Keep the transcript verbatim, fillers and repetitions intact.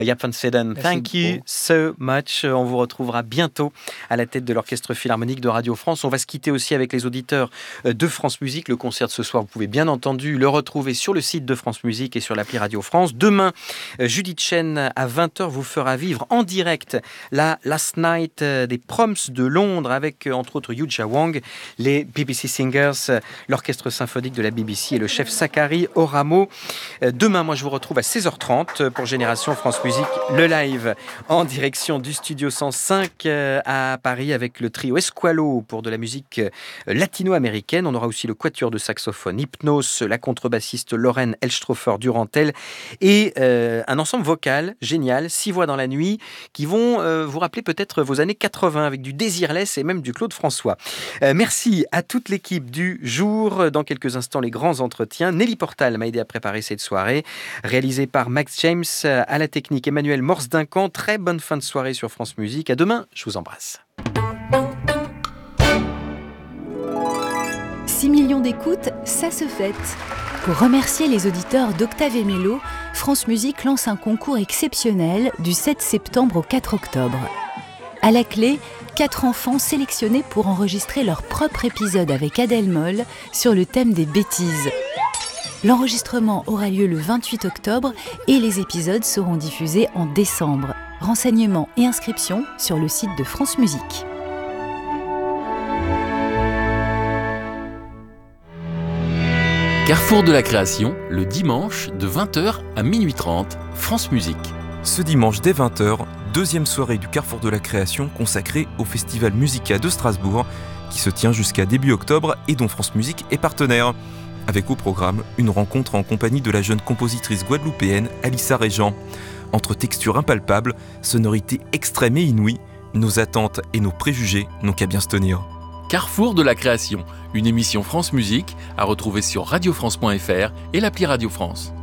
Jaap van Zetten, thank you so much. On vous retrouvera bientôt à la tête de l'Orchestre Philharmonique de Radio France. On va se quitter aussi avec les auditeurs de France Musique. Le concert de ce soir, vous pouvez bien entendu le retrouver sur le site de France Musique et sur l'appli Radio France. Demain, Judith Chen à vingt heures vous fera vivre en direct la Last Night des Proms de Londres avec entre autres Yuja Wang, les B B C Singers, l'Orchestre Symphonique de la B B C et le chef Sakari Oramo. Demain, moi je vous retrouve à seize heures trente pour Génération France Musique. Le live en direction du Studio cent cinq à Paris avec le trio Esqualo pour de la musique latino-américaine. On aura aussi le quatuor de saxophone Hypnos, la contrebassiste Lorraine Elstroffer-Durantel et euh, un ensemble vocal génial, six voix dans la nuit, qui vont euh, vous rappeler peut-être vos années quatre-vingts avec du Désirless et même du Claude François. Euh, merci à toute l'équipe du jour. Dans quelques instants, les grands entretiens. Nelly Portal m'a aidé à préparer cette soirée, réalisée par Max James à la technique. Emmanuel Morse-Duncan, très bonne fin de soirée sur France Musique. À demain, je vous embrasse. six millions d'écoutes, ça se fête. Pour remercier les auditeurs d'Octave et Mélo, France Musique lance un concours exceptionnel du sept septembre au quatre octobre. À la clé, quatre enfants sélectionnés pour enregistrer leur propre épisode avec Adèle Moll sur le thème des bêtises. L'enregistrement aura lieu le vingt-huit octobre et les épisodes seront diffusés en décembre. Renseignements et inscriptions sur le site de France Musique. Carrefour de la création, le dimanche de vingt heures à minuit trente, France Musique. Ce dimanche dès vingt heures, deuxième soirée du Carrefour de la création consacrée au Festival Musica de Strasbourg qui se tient jusqu'à début octobre et dont France Musique est partenaire. Avec au programme une rencontre en compagnie de la jeune compositrice guadeloupéenne Alissa Régent. Entre textures impalpables, sonorités extrêmes et inouïes, nos attentes et nos préjugés n'ont qu'à bien se tenir. Carrefour de la création, une émission France Musique à retrouver sur radio france point f r et l'appli Radio France.